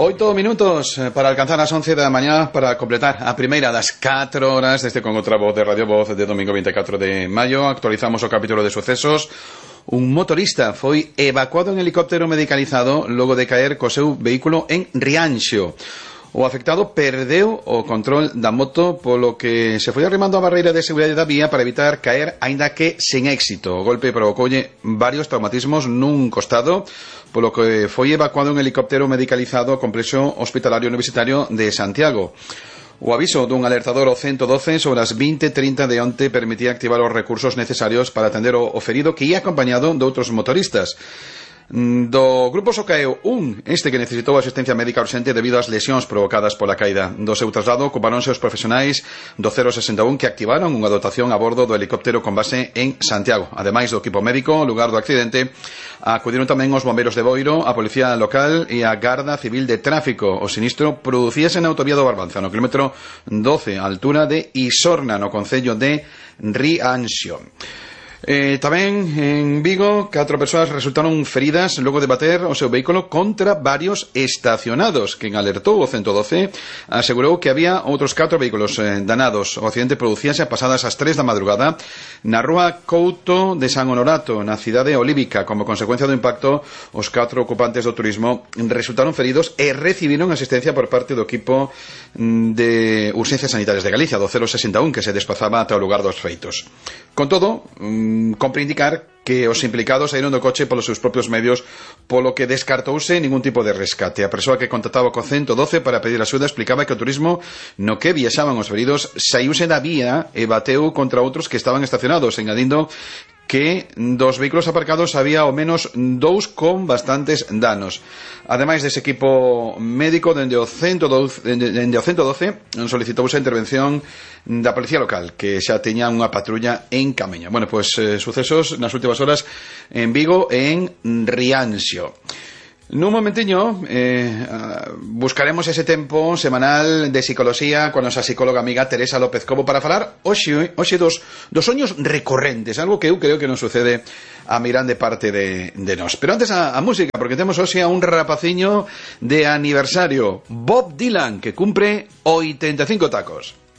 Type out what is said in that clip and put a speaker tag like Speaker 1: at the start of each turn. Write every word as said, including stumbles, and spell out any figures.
Speaker 1: Oito minutos para alcanzar as once da mañá para completar a primeira das catro horas deste con outra voz de Radio Voz de domingo veinticuatro de maio. Actualizamos o capítulo de sucesos. Un motorista foi evacuado en helicóptero medicalizado logo de caer co seu vehículo en Rianxo. O afectado perdeu o control da moto, polo que se foi arrimando a barreira de seguridade da vía para evitar caer, aínda que sen éxito. O golpe provocoulle varios traumatismos nun costado, polo que foi evacuado en helicóptero medicalizado ao complexo hospitalario universitario de Santiago. O aviso dun alertador ao ciento doce sobre as vinte e trinta de onte permitía activar os recursos necesarios para atender o ferido que ia acompañado de outros motoristas. Do grupo só caeu un, este que necesitou asistencia médica urxente debido ás lesións provocadas pola caída. Do seu traslado ocuparonse os profesionais do cero sesenta e un que activaron unha dotación a bordo do helicóptero con base en Santiago. Ademais do equipo médico, ao lugar do accidente, acudiron tamén os bombeiros de Boiro, a policía local e a Garda Civil de Tráfico. O sinistro producíase na autovía do Barbanza, no kilómetro doce, a altura de Isorna, no concello de Rianxo. Eh, tamén en Vigo, catro persoas resultaron feridas logo de bater o seu vehículo contra varios estacionados. Quen alertou o ciento doce asegurou que había outros catro vehículos eh, danados. O accidente producíase a pasadas as tres da madrugada na rúa Couto de San Honorato, na cidade olívica. Como consecuencia do impacto, os catro ocupantes do turismo resultaron feridos e recibiron asistencia por parte do equipo de urxencias sanitarias de Galicia, do cero sesenta e un, que se desplazaba ata o lugar dos feitos. Con todo, compre indicar que os implicados saíron do coche polos seus propios medios, polo que descartouse ningún tipo de rescate. A persoa que contactaba co ciento doce para pedir axuda explicaba que o turismo no que viaxaban os feridos saíuse da vía e bateu contra outros que estaban estacionados, engadindo que dos vehículos aparcados había ao menos dous con bastantes danos. Ademais dese equipo médico, dende o ciento doce, dende o ciento doce solicitouse a intervención da policía local, que xa tiña unha patrulla en Cameña. Bueno, pois pues, eh, sucesos nas últimas horas en Vigo e en Rianxo. Nun momentiño eh, buscaremos ese tempo semanal de psicología con nosa psicóloga amiga Teresa López Cobo para falar hoxe, hoxe dos, dos soños recorrentes, algo que eu creo que non sucede a mirande parte de, de nós. Pero antes a, a música, porque temos hoxe a un rapaciño de aniversario, Bob Dylan, que cumpre oitenta e cinco tacos.